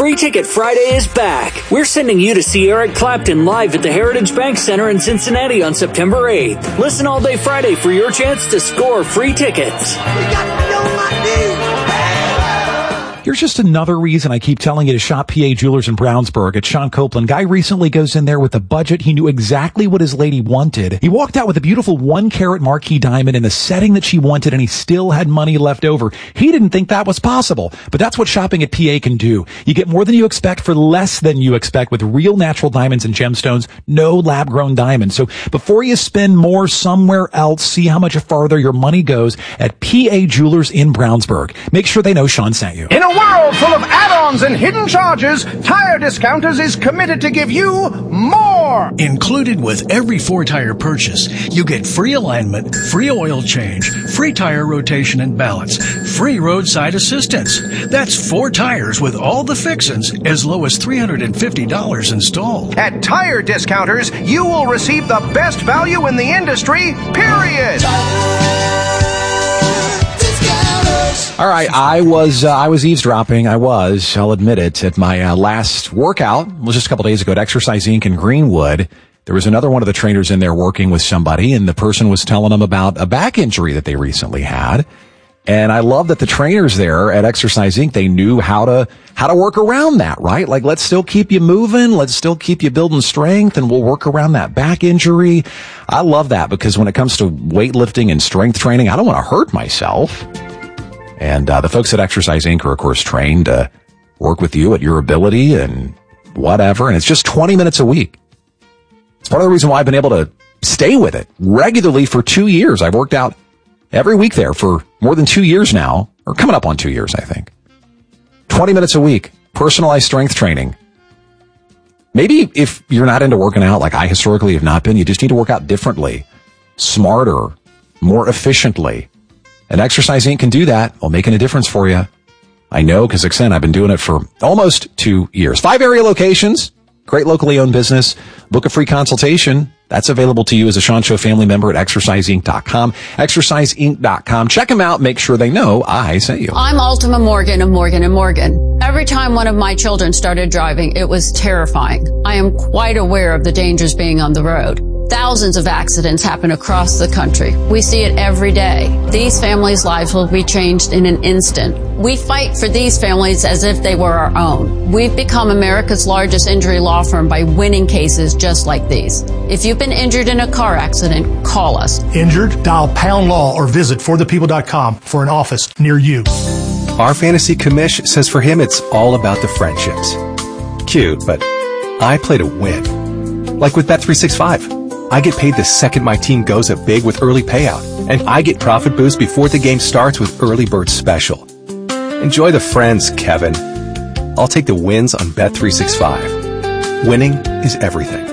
Free Ticket Friday is back. We're sending you to see Eric Clapton live at the Heritage Bank Center in Cincinnati on September 8th. Listen all day Friday for your chance to score free tickets. You got me on my knees. Here's just another reason I keep telling you to shop PA Jewelers in Brownsburg at Sean Copeland. Guy recently goes in there with a budget. He knew exactly what his lady wanted. He walked out with a beautiful 1-carat marquee diamond in the setting that she wanted, and he still had money left over. He didn't think that was possible, but that's what shopping at PA can do. You get more than you expect for less than you expect with real natural diamonds and gemstones, no lab-grown diamonds. So before you spend more somewhere else, see how much farther your money goes at PA Jewelers in Brownsburg. Make sure they know Sean sent you. In a world full of add-ons and hidden charges, Tire Discounters is committed to give you more. Included with every 4-tire purchase, you get free alignment, free oil change, free tire rotation and balance, free roadside assistance. That's 4 tires with all the fixins as low as $350 installed. At Tire Discounters, you will receive the best value in the industry, period. All right, I was eavesdropping. I'll admit it. At my last workout, it was just a couple days ago at Exercise Inc. in Greenwood. There was another one of the trainers in there working with somebody, and the person was telling them about a back injury that they recently had. And I love that the trainers there at Exercise Inc., they knew how to work around that, right? Like, let's still keep you moving. Let's still keep you building strength, and we'll work around that back injury. I love that because when it comes to weightlifting and strength training, I don't want to hurt myself. And the folks at Exercise Inc. are, of course, trained to work with you at your ability and whatever. And it's just 20 minutes a week. It's part of the reason why I've been able to stay with it regularly for 2 years. I've worked out every week there for more than 2 years now, or coming up on 2 years, I think. 20 minutes a week, personalized strength training. Maybe if you're not into working out like I historically have not been, you just need to work out differently, smarter, more efficiently. And Exercise Inc. can do that while making a difference for you. I know, because like I said, I've been doing it for almost 2 years. 5 area locations, great locally owned business. Book a free consultation. That's available to you as a Sean Show family member at exerciseinc.com. Exerciseinc.com. Check them out. Make sure they know I sent you. I'm Ultima Morgan of Morgan & Morgan. Every time one of my children started driving, it was terrifying. I am quite aware of the dangers being on the road. Thousands of accidents happen across the country. We see it every day. These families' lives will be changed in an instant. We fight for these families as if they were our own. We've become America's largest injury law firm by winning cases just like these. If you've been injured in a car accident, call us. Injured? Dial pound law or visit forthepeople.com for an office near you. Our fantasy commish says for him it's all about the friendships. Cute, but I play to win. Like with Bet365. I get paid the second my team goes up big with early payout, and I get profit boost before the game starts with Early Bird Special. Enjoy the friends, Kevin. I'll take the wins on Bet365. Winning is everything.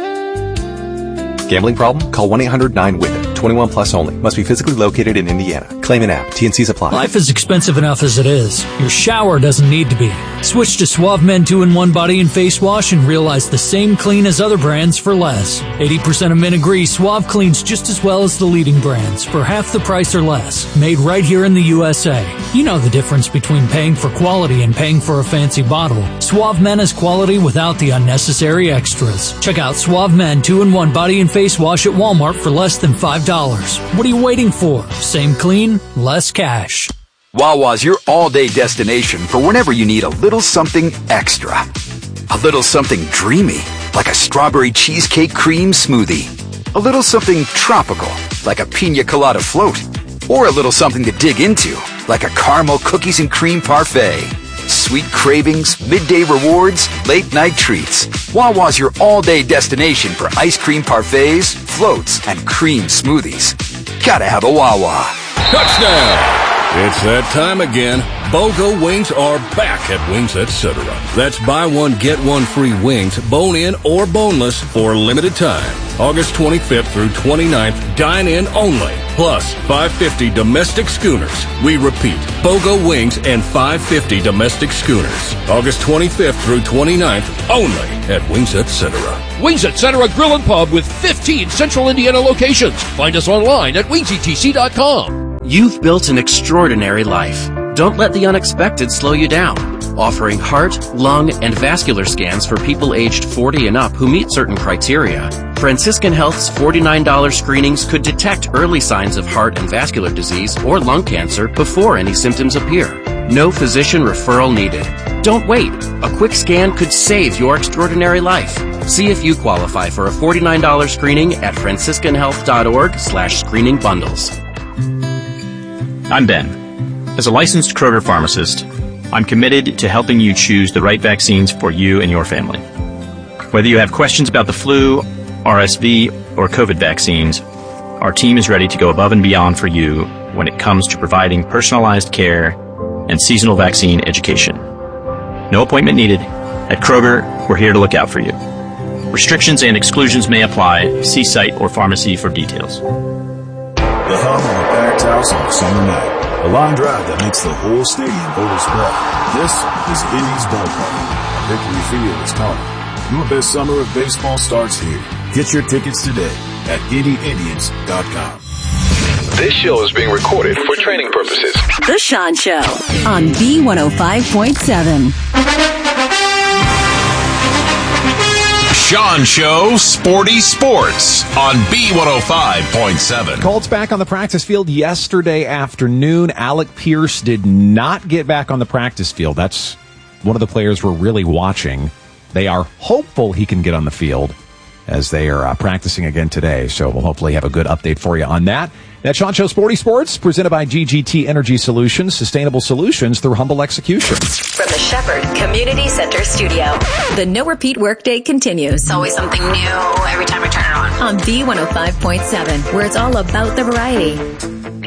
Gambling problem? Call 1-800-9-WITH-IT. 21 plus only. Must be physically located in Indiana. Claim an app. T&Cs apply. Life is expensive enough as it is. Your shower doesn't need to be. Switch to Suave Men 2-in-1 Body and Face Wash and realize the same clean as other brands for less. 80% of men agree Suave cleans just as well as the leading brands for half the price or less. Made right here in the USA. You know the difference between paying for quality and paying for a fancy bottle. Suave Men is quality without the unnecessary extras. Check out Suave Men 2-in-1 Body and Face Wash at Walmart for less than $5. What are you waiting for? Same clean, less cash. Wawa's your all-day destination for whenever you need a little something extra. A little something dreamy, like a strawberry cheesecake cream smoothie. A little something tropical, like a piña colada float. Or a little something to dig into, like a caramel cookies and cream parfait. Sweet cravings, midday rewards, late-night treats. Wawa's your all-day destination for ice cream parfaits, floats, and cream smoothies. Gotta have a Wawa. Touchdown! It's that time again. BOGO wings are back at Wings Etc. That's buy one, get one free wings, bone-in or boneless for a limited time. August 25th through 29th, dine-in only. Plus, $5.50 domestic schooners. We repeat, BOGO wings and $5.50 domestic schooners. August 25th through 29th, only at Wings Etc. Wings Etc. Grill and Pub with 15 Central Indiana locations. Find us online at wingsetc.com. You've built an extraordinary life. Don't let the unexpected slow you down. offering heart, lung, and vascular scans for people aged 40 and up who meet certain criteria. Franciscan Health's $49 screenings could detect early signs of heart and vascular disease or lung cancer before any symptoms appear. No physician referral needed. Don't wait. A quick scan could save your extraordinary life. See if you qualify for a $49 screening at franciscanhealth.org/screening bundles. I'm Ben. As a licensed Kroger pharmacist, I'm committed to helping you choose the right vaccines for you and your family. Whether you have questions about the flu, RSV, or COVID vaccines, our team is ready to go above and beyond for you when it comes to providing personalized care and seasonal vaccine education. No appointment needed. At Kroger, we're here to look out for you. Restrictions and exclusions may apply. See site or pharmacy for details. The hum of a packed house on a summer night. A line drive that makes the whole stadium overspread. This is Indy's Ballpark. Victory Field is calling. Your best summer of baseball starts here. Get your tickets today at IndyIndians.com. This show is being recorded for training purposes. The Sean Show on B105.7. Sean Show Sporty Sports on B105.7. Colts back on the practice field yesterday afternoon. Alec Pierce did not get back on the practice field. That's one of the players we're really watching. They are hopeful he can get on the field as they are practicing again today. So we'll hopefully have a good update for you on that. That Sean Show Sporty Sports, presented by GGT Energy Solutions, sustainable solutions through humble execution. From the Shepherd Community Center studio, the No Repeat Workday continues. It's always something new every time I turn it on. On B105.7, where it's all about the variety.